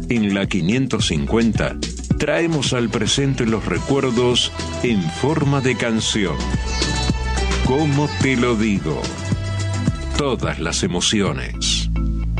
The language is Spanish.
En la 550 traemos al presente los recuerdos en forma de canción. ¿Cómo te lo digo? Todas las emociones.